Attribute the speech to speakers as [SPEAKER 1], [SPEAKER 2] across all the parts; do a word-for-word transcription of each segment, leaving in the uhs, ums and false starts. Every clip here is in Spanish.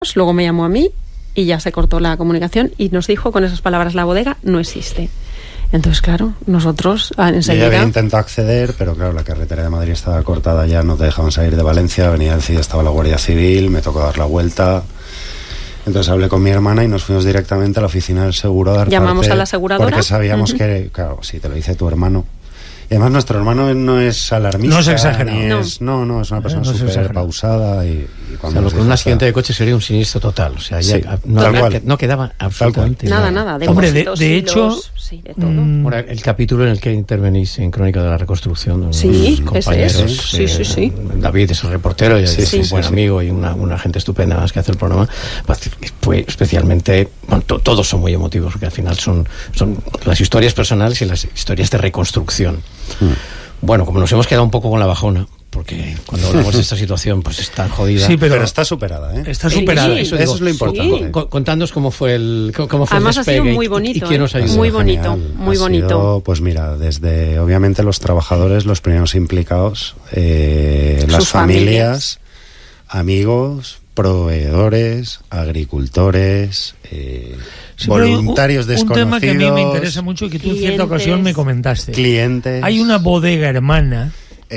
[SPEAKER 1] luego me llamó a mí y ya se cortó la comunicación y nos dijo con esas palabras: la bodega no existe. Entonces, claro, nosotros enseguida...
[SPEAKER 2] Yo ya había intentado acceder, pero claro, la carretera de Madrid estaba cortada ya, no te dejaban salir de Valencia, venía del C I D, estaba la Guardia Civil, me tocó dar la vuelta. Entonces hablé con mi hermana y nos fuimos directamente a la oficina del seguro de Arparte.
[SPEAKER 1] ¿Llamamos a la aseguradora?
[SPEAKER 2] Porque sabíamos uh-huh. que, claro, si te lo dice tu hermano. Y además nuestro hermano no es alarmista.
[SPEAKER 3] No es exagerado.
[SPEAKER 2] Ni es, no. no, no, es una persona
[SPEAKER 3] no
[SPEAKER 2] súper es pausada. Y, y cuando
[SPEAKER 4] o sea, con un accidente de coche sería un sinistro total. O sea, ya
[SPEAKER 2] sí,
[SPEAKER 4] no, había, no quedaba absolutamente
[SPEAKER 1] nada.
[SPEAKER 4] Nada,
[SPEAKER 1] nada. De
[SPEAKER 3] Hombre, de, de hecho...
[SPEAKER 1] Sí, de todo.
[SPEAKER 4] Mm, Ahora, el capítulo en el que intervenís en Crónica de la Reconstrucción,
[SPEAKER 1] sí,
[SPEAKER 4] compañeros,
[SPEAKER 1] ese es. Sí,
[SPEAKER 4] eh,
[SPEAKER 1] sí, sí.
[SPEAKER 4] David es el reportero y
[SPEAKER 2] sí,
[SPEAKER 4] es
[SPEAKER 2] sí,
[SPEAKER 4] un
[SPEAKER 2] sí,
[SPEAKER 4] buen
[SPEAKER 2] sí,
[SPEAKER 4] amigo sí. y una, una gente estupenda más que hace el programa. Fue especialmente, bueno, to, todos son muy emotivos porque al final son, son las historias personales y las historias de reconstrucción. Mm. Bueno, como nos hemos quedado un poco con la bajona, porque cuando hablamos de esta situación pues está jodida.
[SPEAKER 3] Sí, pero,
[SPEAKER 2] pero está superada, ¿eh?
[SPEAKER 3] Está superada.
[SPEAKER 1] Sí,
[SPEAKER 4] eso,
[SPEAKER 2] eso
[SPEAKER 4] digo,
[SPEAKER 2] es lo importante.
[SPEAKER 4] Sí. Contándonos cómo fue el cómo fue
[SPEAKER 1] Además
[SPEAKER 4] el despegue
[SPEAKER 1] ha sido muy bonito,
[SPEAKER 4] y, y quién
[SPEAKER 1] ¿eh?
[SPEAKER 4] os ayudó.
[SPEAKER 1] Muy bonito,
[SPEAKER 2] Genial.
[SPEAKER 1] muy
[SPEAKER 2] ha
[SPEAKER 1] bonito.
[SPEAKER 2] Sido, pues mira, desde obviamente los trabajadores, los primeros implicados, eh, las familias, familias, amigos, proveedores, agricultores, eh, sí, voluntarios un, desconocidos.
[SPEAKER 3] Un tema que a mí me interesa mucho y que tú en cierta ocasión me comentaste.
[SPEAKER 2] Clientes.
[SPEAKER 3] Hay una bodega hermana.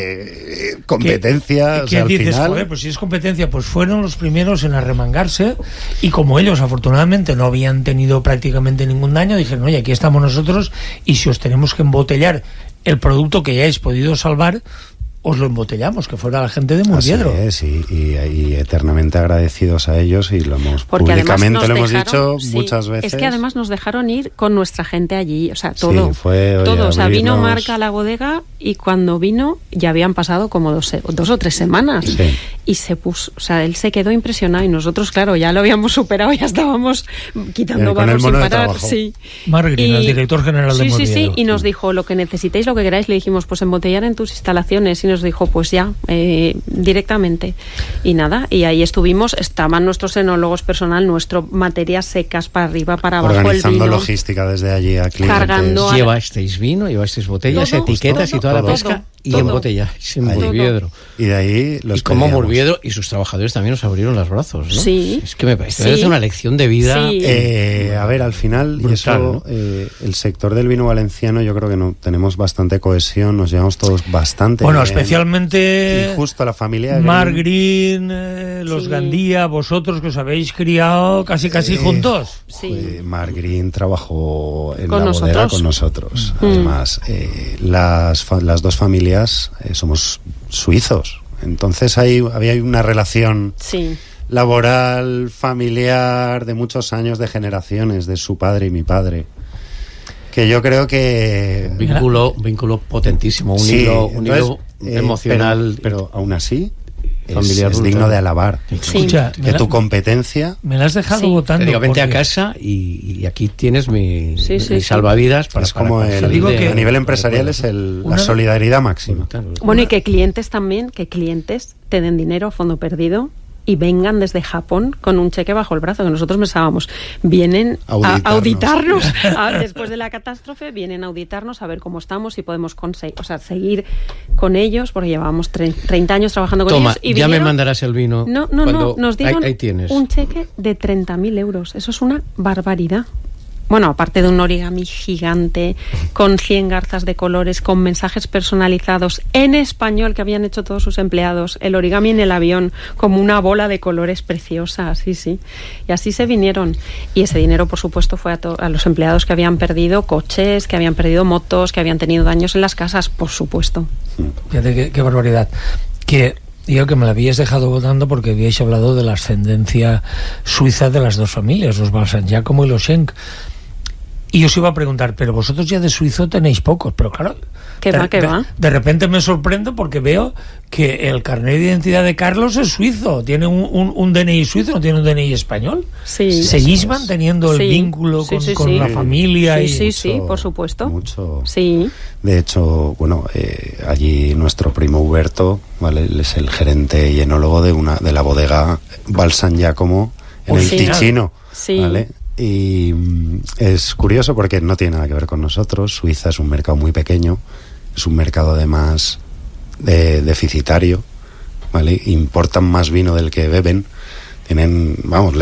[SPEAKER 2] Eh, competencia,
[SPEAKER 3] que,
[SPEAKER 2] o sea,
[SPEAKER 3] que
[SPEAKER 2] al
[SPEAKER 3] dices,
[SPEAKER 2] final...
[SPEAKER 3] joder, pues si es competencia, pues fueron los primeros en arremangarse y como ellos afortunadamente no habían tenido prácticamente ningún daño, dijeron, oye, aquí estamos nosotros y si os tenemos que embotellar el producto que hayáis podido salvar, os lo embotellamos, que fuera la gente de Murviedro.
[SPEAKER 2] Así es, y, y, y eternamente agradecidos a ellos y lo hemos
[SPEAKER 1] porque
[SPEAKER 2] públicamente lo hemos
[SPEAKER 1] dejaron,
[SPEAKER 2] dicho
[SPEAKER 1] sí,
[SPEAKER 2] muchas veces.
[SPEAKER 1] Es que además nos dejaron ir con nuestra gente allí, o sea, todo.
[SPEAKER 2] Sí, fue, oye,
[SPEAKER 1] todo, o sea, vino
[SPEAKER 2] abrirnos...
[SPEAKER 1] Marca a la bodega y cuando vino ya habían pasado como dos, dos o tres semanas.
[SPEAKER 2] Sí.
[SPEAKER 1] Y se puso, o sea, él se quedó impresionado y nosotros, claro, ya lo habíamos superado, ya estábamos quitando
[SPEAKER 2] con
[SPEAKER 1] barros
[SPEAKER 2] el mono
[SPEAKER 1] sin
[SPEAKER 2] de
[SPEAKER 1] parar.
[SPEAKER 2] trabajo.
[SPEAKER 1] Sí.
[SPEAKER 3] Mark Green, el director general
[SPEAKER 1] sí,
[SPEAKER 3] de
[SPEAKER 1] Sí,
[SPEAKER 3] Murviedro.
[SPEAKER 1] sí, y nos dijo, lo que necesitéis, lo que queráis, le dijimos, pues embotellar en tus instalaciones y nos dijo, pues ya, eh, directamente. Y nada, y ahí estuvimos, estaban nuestros enólogos personal, nuestro materias secas para arriba, para abajo,
[SPEAKER 2] organizando
[SPEAKER 1] el vino,
[SPEAKER 2] logística desde allí a clientes.
[SPEAKER 1] Cargando a...
[SPEAKER 4] Llevasteis vino, llevasteis botellas,
[SPEAKER 1] todo,
[SPEAKER 4] etiquetas
[SPEAKER 1] todo,
[SPEAKER 4] y toda
[SPEAKER 1] todo,
[SPEAKER 4] la pesca
[SPEAKER 1] todo,
[SPEAKER 4] y
[SPEAKER 1] todo.
[SPEAKER 4] embotelláis en Murviedro.
[SPEAKER 2] Y de ahí los
[SPEAKER 4] y como
[SPEAKER 2] pedíamos.
[SPEAKER 4] Murviedro y sus trabajadores también nos abrieron los brazos, ¿no?
[SPEAKER 1] Sí.
[SPEAKER 4] Es que me parece,
[SPEAKER 1] Sí.
[SPEAKER 4] me parece una lección de vida.
[SPEAKER 1] Sí.
[SPEAKER 2] Eh, a ver, al final,
[SPEAKER 4] brutal,
[SPEAKER 2] y eso,
[SPEAKER 4] ¿no?
[SPEAKER 2] eh, el sector del vino valenciano, yo creo que no tenemos bastante cohesión, nos llevamos todos bastante
[SPEAKER 3] Bueno,
[SPEAKER 2] bien.
[SPEAKER 3] especialmente
[SPEAKER 2] Y justo la familia
[SPEAKER 3] Mark Green, eh, los
[SPEAKER 1] Sí.
[SPEAKER 3] Gandía, vosotros que os habéis criado casi casi
[SPEAKER 2] Eh,
[SPEAKER 3] juntos.
[SPEAKER 1] Sí.
[SPEAKER 2] Eh, Mark Green trabajó en
[SPEAKER 1] Con
[SPEAKER 2] la
[SPEAKER 1] nosotros.
[SPEAKER 2] bodega con nosotros.
[SPEAKER 1] Mm.
[SPEAKER 2] Además, eh, las, fa- las dos familias eh, somos suizos. Entonces hay, había una relación
[SPEAKER 1] Sí.
[SPEAKER 2] laboral, familiar, de muchos años, de generaciones, de su padre y mi padre. Que yo creo que...
[SPEAKER 4] Un vínculo, un vínculo potentísimo, un
[SPEAKER 2] Sí,
[SPEAKER 4] hilo, un
[SPEAKER 2] entonces,
[SPEAKER 4] hilo
[SPEAKER 2] eh,
[SPEAKER 4] emocional.
[SPEAKER 2] Pero, pero aún así, es,
[SPEAKER 4] familiar
[SPEAKER 2] es
[SPEAKER 4] brutal.
[SPEAKER 2] digno de alabar.
[SPEAKER 1] Sí.
[SPEAKER 3] Escucha,
[SPEAKER 2] Que
[SPEAKER 3] me la-
[SPEAKER 2] tu competencia...
[SPEAKER 3] me la has dejado
[SPEAKER 1] Sí.
[SPEAKER 3] votando.
[SPEAKER 4] Te digo, vente a
[SPEAKER 3] porque-
[SPEAKER 4] casa y, y aquí tienes mi,
[SPEAKER 1] Sí, sí,
[SPEAKER 4] mi
[SPEAKER 1] sí.
[SPEAKER 4] salvavidas para,
[SPEAKER 2] es como
[SPEAKER 4] para
[SPEAKER 2] el,
[SPEAKER 3] Te digo
[SPEAKER 4] salir de-
[SPEAKER 3] que-
[SPEAKER 2] a nivel
[SPEAKER 4] de-
[SPEAKER 2] empresarial
[SPEAKER 4] de-
[SPEAKER 2] es el,
[SPEAKER 3] Una-
[SPEAKER 2] la solidaridad máxima.
[SPEAKER 4] brutal, brutal.
[SPEAKER 1] Bueno, y que clientes también, que clientes te den dinero a fondo perdido y vengan desde Japón con un cheque bajo el brazo, que nosotros pensábamos, vienen
[SPEAKER 2] Auditarnos.
[SPEAKER 1] a auditarnos, a- después de la catástrofe, vienen a auditarnos, a ver cómo estamos y podemos conseguir, o sea, seguir con ellos, porque llevábamos tre- treinta años trabajando con
[SPEAKER 4] Toma,
[SPEAKER 1] ellos. Y
[SPEAKER 4] ya me
[SPEAKER 1] vinieron-
[SPEAKER 4] mandarás el vino.
[SPEAKER 1] No, no,
[SPEAKER 4] cuando-
[SPEAKER 1] no, nos dieron
[SPEAKER 4] ahí, ahí tienes.
[SPEAKER 1] un cheque de treinta mil euros, eso es una barbaridad. Bueno, aparte de un origami gigante, con cien garzas de colores, con mensajes personalizados en español que habían hecho todos sus empleados, el origami en el avión, como una bola de colores preciosa, sí, sí. Y así se vinieron. Y ese dinero, por supuesto, fue a, to- a los empleados que habían perdido coches, que habían perdido motos, que habían tenido daños en las casas, por supuesto.
[SPEAKER 3] Fíjate qué, qué barbaridad. Que digo que me la habíais dejado votando porque habíais hablado de la ascendencia suiza de las dos familias, los Balsan Giacomo y los Schenk. Y os iba a preguntar, pero vosotros ya de suizo tenéis pocos, pero claro,
[SPEAKER 1] ¿Qué
[SPEAKER 3] de,
[SPEAKER 1] va, qué
[SPEAKER 3] de-
[SPEAKER 1] va?
[SPEAKER 3] de repente me sorprendo porque veo que el carnet de identidad de Carlos es suizo, tiene un, un, un D N I suizo, no tiene un D N I español.
[SPEAKER 1] Sí.
[SPEAKER 3] ¿Seguís manteniendo el
[SPEAKER 1] Sí,
[SPEAKER 3] vínculo
[SPEAKER 1] sí,
[SPEAKER 3] con,
[SPEAKER 1] sí,
[SPEAKER 3] con
[SPEAKER 1] sí.
[SPEAKER 3] la familia?
[SPEAKER 1] Sí,
[SPEAKER 3] y
[SPEAKER 1] sí, sí,
[SPEAKER 2] mucho-
[SPEAKER 1] por supuesto.
[SPEAKER 2] Mucho.
[SPEAKER 1] Sí.
[SPEAKER 2] De hecho, bueno, eh, allí nuestro primo Huberto, ¿vale? Él es el gerente y enólogo de una de la bodega Balsan Giacomo en el
[SPEAKER 1] Sí.
[SPEAKER 2] Ticino,
[SPEAKER 1] Sí.
[SPEAKER 2] ¿vale? Y mm, es curioso porque no tiene nada que ver con nosotros. Suiza es un mercado muy pequeño, es un mercado además de, deficitario, ¿vale? Importan más vino del que beben. Tienen, vamos,